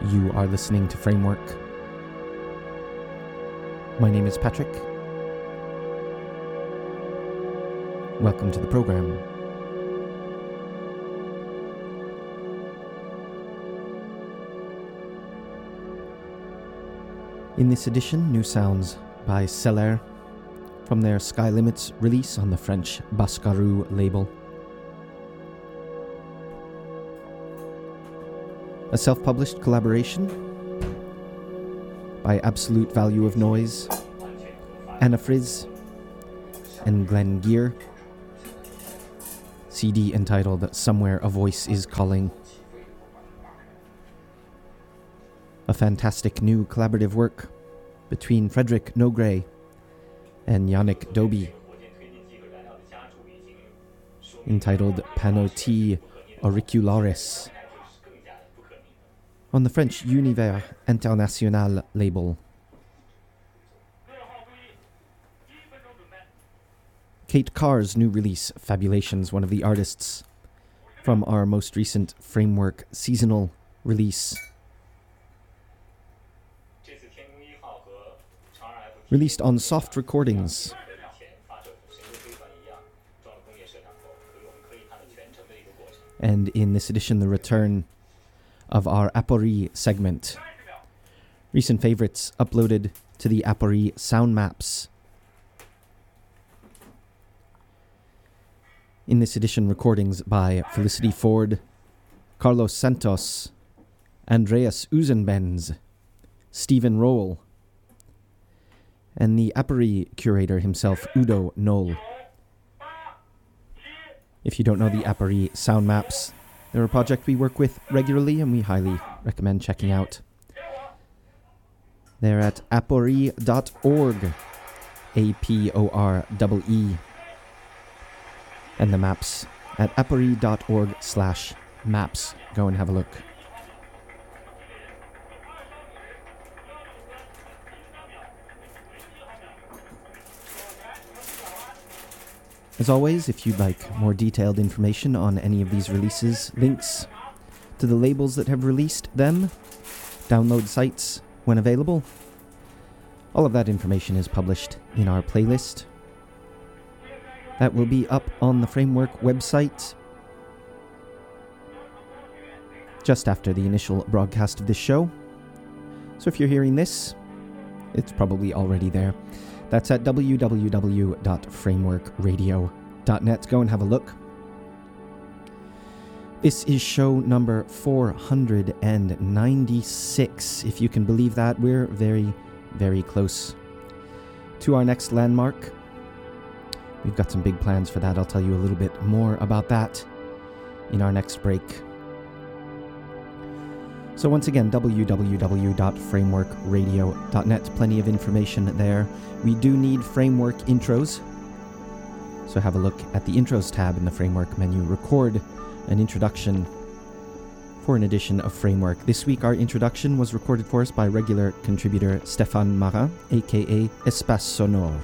You are listening to Framework. My name is Patrick. Welcome to the program. In this edition, new sounds by Celer from their Sky Limits release on the French Bascarou label. A self-published collaboration by Absolute Value of Noise, Anna Frizz, and Glenn Gear. CD entitled Somewhere a Voice is Calling. A fantastic new collaborative work between Frederick Nogray and Yannick Doby, entitled Panoptie Auricularis, on the French Univers International label. Kate Carr's new release, Fabulations, one of the artists from our most recent Framework seasonal release. Released on Soft Recordings. And in this edition, the return of our Apori segment. Recent favorites uploaded to the Apori sound maps. In this edition, recordings by Felicity Ford, Carlos Santos, Andreas Uzenbenz, Stephen Roll, and the Apori curator himself, Udo Knoll. If you don't know the Apori sound maps, they're a project we work with regularly and we highly recommend checking out. They're at apori.org, A-P-O-R-E-E. And the maps at apori.org/maps. Go and have a look. As always, if you'd like more detailed information on any of these releases, links to the labels that have released them, download sites when available, all of that information is published in our playlist. That will be up on the Framework website just after the initial broadcast of this show. So if you're hearing this, it's probably already there. That's at www.frameworkradio.net. Go and have a look. This is show number 496. If you can believe that, we're very, very close to our next landmark. We've got some big plans for that. I'll tell you a little bit more about that in our next break. So once again, www.frameworkradio.net. Plenty of information there. We do need Framework intros. So have a look at the Intros tab in the Framework menu. Record an introduction for an edition of Framework. This week our introduction was recorded for us by regular contributor Stéphane Marin, aka Espace Sonore.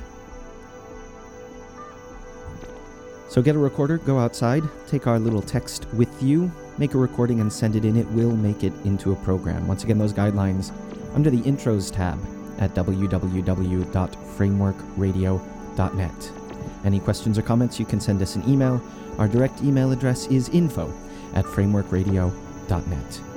So get a recorder, go outside, take our little text with you, make a recording and send it in. It will make it into a program. Once again, those guidelines under the Intros tab at www.frameworkradio.net. Any questions or comments, you can send us an email. Our direct email address is info@frameworkradio.net.